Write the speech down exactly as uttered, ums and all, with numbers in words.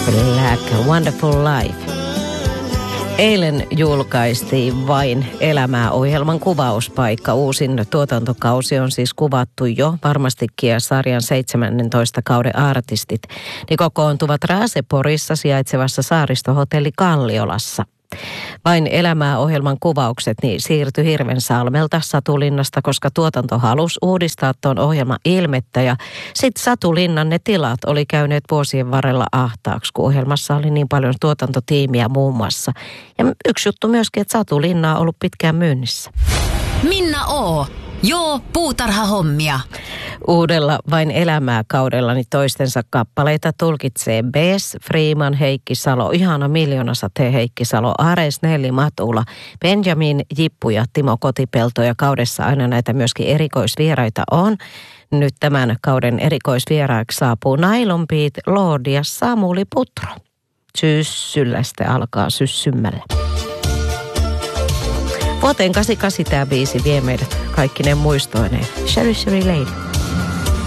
Black Wonderful Life. Eilen julkaistiin Vain elämää -ohjelman kuvauspaikka. Uusin tuotantokausi on siis kuvattu jo varmastikin ja sarjan seitsemännentoista kauden artistit. Ne kokoontuvat Raaseporissa sijaitsevassa saaristohotelli Kalliolassa. Vain elämää -ohjelman kuvaukset niin siirtyi Hirvensalmelta Satulinnasta, koska tuotanto halusi uudistaa tuon ohjelman ilmettä. Ja sitten Satulinnan ne tilat oli käyneet vuosien varrella ahtaaksi, kun ohjelmassa oli niin paljon tuotantotiimiä muun muassa. Ja yksi juttu myöskin, että Satulinna on ollut pitkään myynnissä. Minna O. Joo, puutarhahommia. Uudella Vain elämää -kaudella niin toistensa kappaleita tulkitsee Bess, Freeman, Heikki Salo, ihana Miljoonasatee Heikki Salo, Ares, Nelli Matula, Benjamin, Jippu ja Timo Kotipelto, ja kaudessa aina näitä myöskin erikoisvieraita on. Nyt tämän kauden erikoisvieraaksi saapuu Nylon Beat, Lord ja Samuli Putro. Syssyllä sitten alkaa syssymmällä. Vuoteen kahdeksankymmentäkahdeksan tämä biisi vie meidät kaikkineen muistoineen. Sherry Sherry Lady.